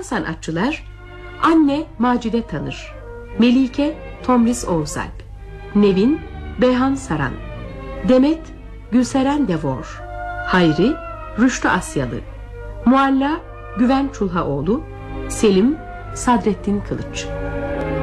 sanatçılar: Anne Macide Tanır, Melike Tomris Oğuzalp, Nevin Beyhan Saran, Demet Gülseren Devor, Hayri Rüştü Asyalı, Mualla Güven Çulhaoğlu, Selim Sadrettin Kılıç.